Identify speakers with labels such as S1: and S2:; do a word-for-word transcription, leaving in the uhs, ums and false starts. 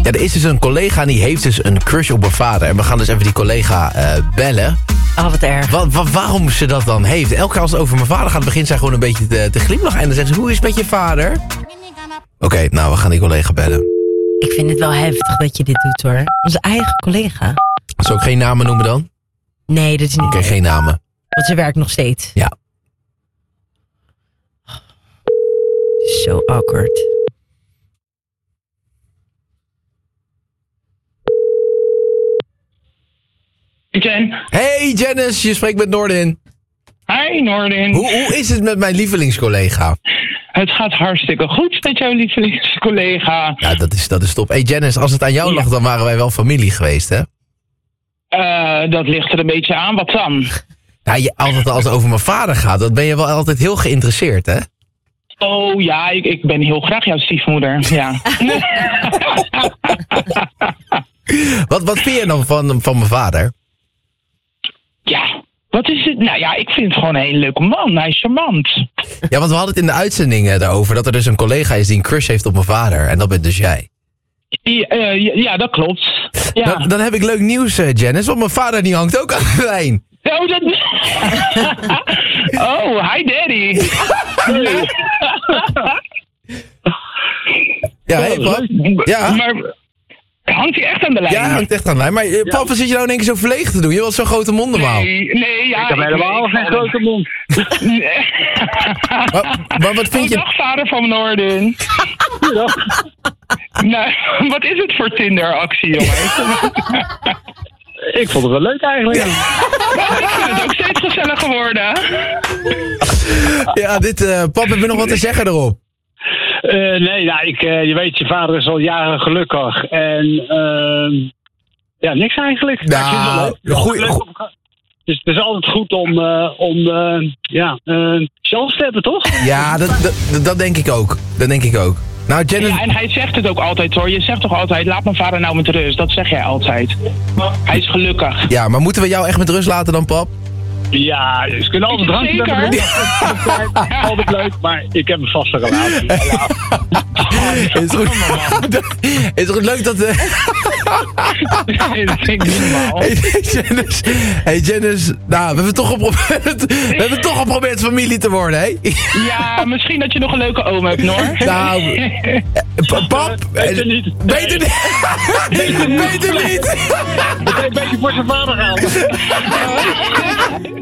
S1: Ja, er is dus een collega die heeft dus een crush op mijn vader. En we gaan dus even die collega uh, bellen.
S2: Oh, wat erg.
S1: Wa- wa- waarom ze dat dan heeft. Elke keer als het over mijn vader gaat, begint zij gewoon een beetje te, te glimlachen. En dan zegt ze, hoe is het met je vader? Oké, okay, nou, we gaan die collega bellen.
S2: Ik vind het wel heftig dat je dit doet, hoor. Onze eigen collega.
S1: Zal ik geen namen noemen dan?
S2: Nee, dat is niet.
S1: Oké, okay, geen namen.
S2: Want ze werkt nog steeds.
S1: Ja.
S2: Zo awkward.
S3: Jen.
S1: Hey Janice, je spreekt met Noordin.
S3: Hi Noordin.
S1: Hoe, hoe is het met mijn lievelingscollega?
S3: Het gaat hartstikke goed met jouw lievelingscollega.
S1: Ja, dat is, dat is top. Hey Janice, als het aan jou lag, dan waren wij wel familie geweest, hè?
S3: Uh, dat ligt er een beetje aan. Wat dan?
S1: Ja, je, als het als het over mijn vader gaat, dan ben je wel altijd heel geïnteresseerd, hè?
S3: Oh ja, ik, ik ben heel graag jouw stiefmoeder. Ja.
S1: wat, wat vind je dan van, van mijn vader?
S3: Ja, wat is het? Nou ja, ik vind het gewoon een hele leuke man. Hij is charmant.
S1: Ja, want we hadden het in de uitzending daarover dat er dus een collega is die een crush heeft op mijn vader. En dat bent dus jij.
S3: Ja, uh, ja dat klopt. Ja.
S1: Dan, dan heb ik leuk nieuws, uh, Janice, want mijn vader die hangt ook aan de lijn.
S3: Oh, dat... oh, hi daddy.
S1: Ja, hey pap. Ja.
S3: Maar hangt hij echt aan de lijn?
S1: Ja, hij hangt echt aan de lijn. Maar uh, pap, wat zit je nou in één keer zo verlegen te doen? Je was zo'n grote mond normaal.
S3: Nee, nee, ja.
S4: Ik heb helemaal geen grote mond.
S1: maar, maar wat vind
S3: oh,
S1: je...
S3: dag, vader van Noorden.
S4: Ja.
S3: Nou, wat is het voor Tinder-actie, jongens?
S4: Ik vond het wel leuk eigenlijk.
S3: Ja. Ik vind het ook steeds gezellig geworden.
S1: Ja, dit, uh, pap, heb je nog wat te zeggen erop?
S4: Uh, nee, nou, ik, uh, je weet, je vader is al jaren gelukkig. En uh, ja, niks eigenlijk.
S1: Nou,
S4: ja,
S1: goeie,
S4: leuk om, dus het is altijd goed om, uh, om uh, ja, uh, zelf te hebben, toch?
S1: Ja, dat, dat, dat denk ik ook. Dat denk ik ook. Nou, Janice...
S3: Ja, en hij zegt het ook altijd, hoor. Je zegt toch altijd, laat mijn vader nou met rust. Dat zeg jij altijd. Hij is gelukkig.
S1: Ja, maar moeten we jou echt met rust laten dan, pap?
S4: Ja, ze kunnen altijd drankje met me doen. Altijd leuk, maar ik heb een vaste relatie.
S1: Is het goed? Is het goed leuk dat... Uh...
S3: Nee, dat vind ik niet normaal.
S1: Hey Janice, hey Janice, nou, we hebben toch geprobeerd, we hebben toch geprobeerd familie te worden, hè?
S3: Ja, misschien dat je nog een leuke oom hebt, Noor.
S1: Nou, uh, pap...
S4: Beter niet.
S1: Beter niet. Beter niet.
S4: Ik heb een beetje voor zijn vader gaan.